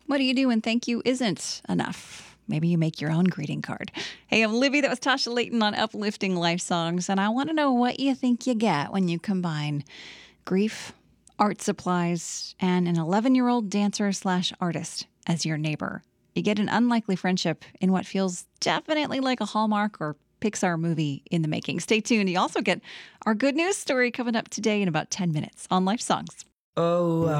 What do you do when thank you isn't enough? Maybe you make your own greeting card. Hey, I'm Libby. That was Tasha Layton on Uplifting Life Songs. And I want to know what you think you get when you combine grief, art supplies, and an 11-year-old dancer/artist as your neighbor. You get an unlikely friendship in what feels definitely like a Hallmark or Pixar movie in the making. Stay tuned. You also get our good news story coming up today in about 10 minutes on Life Songs. Oh,